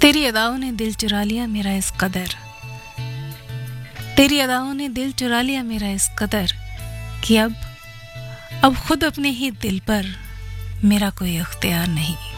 तेरी अदाओं ने दिल चुरा लिया मेरा इस कदर, तेरी अदाओं ने दिल चुरा लिया मेरा इस कदर कि अब खुद अपने ही दिल पर मेरा कोई इख्तियार नहीं।